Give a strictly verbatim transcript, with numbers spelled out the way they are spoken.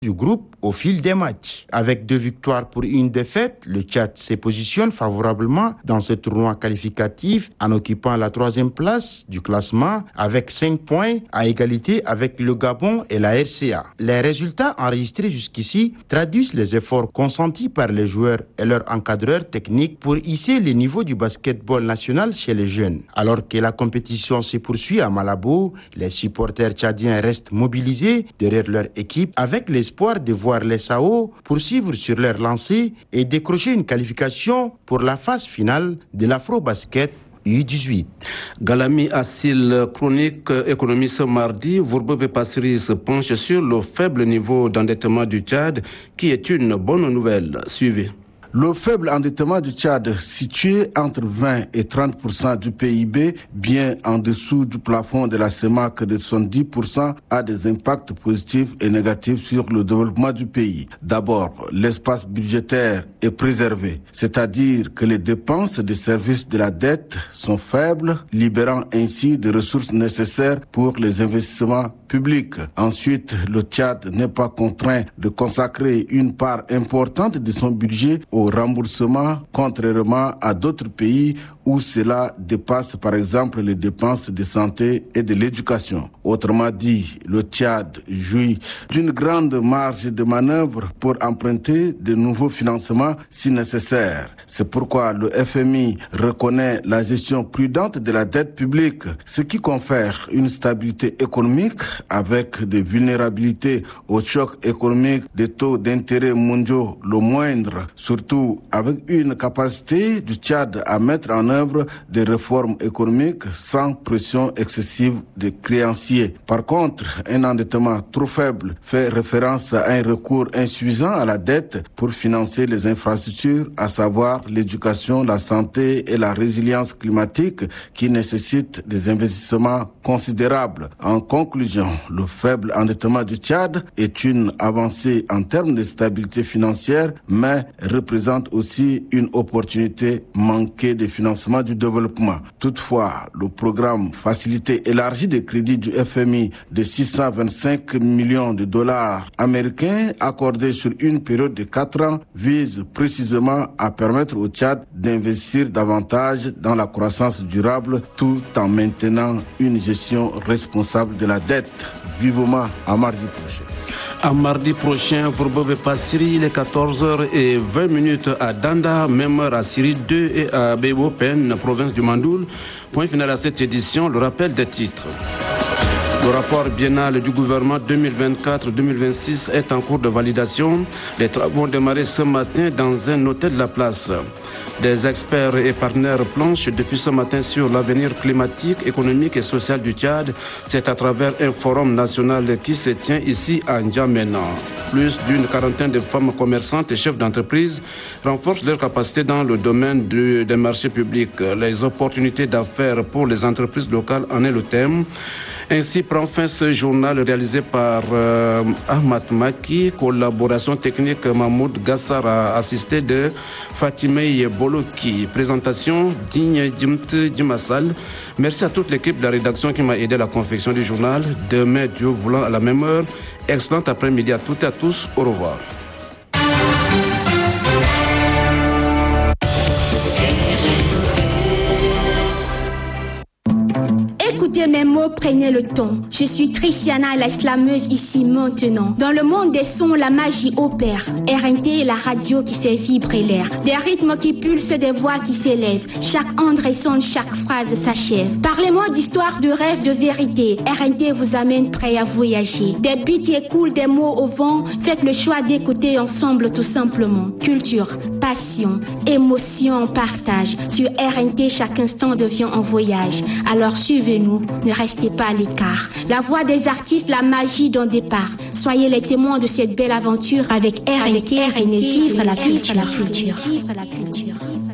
du groupe au fil des matchs. Avec deux victoires pour une défaite, le Tchad se positionne favorablement dans ce tournoi qualificatif en occupant la troisième place du classement avec cinq points à égalité avec le Gabon et la R C A. Les résultats enregistrés jusqu'ici traduisent les efforts consentis par les joueurs et leurs encadreurs techniques pour hisser le niveau du basketball national chez les jeunes. Alors que la compétition se poursuit à Malabo, les supporters tchadiens restent mobilisés derrière leur équipe avec l'espoir de voir les S A O poursuivre sur leur lancée et décrocher une qualification pour la phase finale de l'Afro-Basket U dix-huit. Galami Assil, chronique économie ce mardi, Vourbobe Passiri se penche sur le faible niveau d'endettement du Tchad, qui est une bonne nouvelle. Suivez. Le faible endettement du Tchad, situé entre vingt et trente pour cent du P I B, bien en dessous du plafond de la CEMAC de soixante-dix pour cent, a des impacts positifs et négatifs sur le développement du pays. D'abord, l'espace budgétaire est préservé, c'est-à-dire que les dépenses des services de la dette sont faibles, libérant ainsi des ressources nécessaires pour les investissements publics. Ensuite, le Tchad n'est pas contraint de consacrer une part importante de son budget au remboursement, contrairement à d'autres pays où cela dépasse par exemple les dépenses de santé et de l'éducation. Autrement dit, le Tchad jouit d'une grande marge de manœuvre pour emprunter de nouveaux financements si nécessaire. C'est pourquoi le F M I reconnaît la gestion prudente de la dette publique, ce qui confère une stabilité économique avec des vulnérabilités au choc économique des taux d'intérêt mondiaux le moindre, surtout avec une capacité du Tchad à mettre en œuvre des réformes économiques sans pression excessive des créanciers. Par contre, un endettement trop faible fait référence à un recours insuffisant à la dette pour financer les infrastructures, à savoir l'éducation, la santé et la résilience climatique qui nécessitent des investissements considérables. En conclusion, le faible endettement du Tchad est une avancée en termes de stabilité financière, mais représente aussi une opportunité manquée de financement du développement. Toutefois, le programme Facilité élargie des crédits du F M I de six cent vingt-cinq millions de dollars américains accordés sur une période de quatre ans vise précisément à permettre au Tchad d'investir davantage dans la croissance durable tout en maintenant une gestion responsable de la dette. Vivement à mardi prochain. À mardi prochain, Vourbobe Passiri, il est quatorze heures vingt à Danda, même heure à Siri deux et à Béopen, province du Mandoul. Point final à cette édition, le rappel des titres. Le rapport biennal du gouvernement deux mille vingt-quatre deux mille vingt-six est en cours de validation. Les travaux ont démarré ce matin dans un hôtel de la place. Des experts et partenaires planchent depuis ce matin sur l'avenir climatique, économique et social du Tchad. C'est à travers un forum national qui se tient ici à N'Djamena. Plus d'une quarantaine de femmes commerçantes et chefs d'entreprise renforcent leur capacité dans le domaine du, des marchés publics. Les opportunités d'affaires pour les entreprises locales en est le thème. Ainsi prend fin ce journal réalisé par euh, Ahmad Maki, collaboration technique Mahmoud Gassara, assisté de Fatimei Boloki, présentation Digne Djimt Djimassal. Merci à toute l'équipe de la rédaction qui m'a aidé à la confection du journal. Demain, Dieu voulant, à la même heure. Excellent après-midi à toutes et à tous. Au revoir. Écoutez mes mots, prenez le ton. Je suis Tristiana, la slameuse ici maintenant. Dans le monde des sons, la magie opère. R N T est la radio qui fait vibrer l'air. Des rythmes qui pulsent, des voix qui s'élèvent. Chaque onde résonne, chaque phrase s'achève. Parlez-moi d'histoire, de rêve, de vérité. R N T vous amène prêt à voyager. Des beats qui écoulent, des mots au vent. Faites le choix d'écouter ensemble tout simplement. Culture, passion, émotion, partage. Sur R N T, chaque instant devient un voyage. Alors suivez-nous. Ne restez pas à l'écart. La voix des artistes, la magie d'un départ. Soyez les témoins de cette belle aventure avec R N T. R N T, vivre la culture.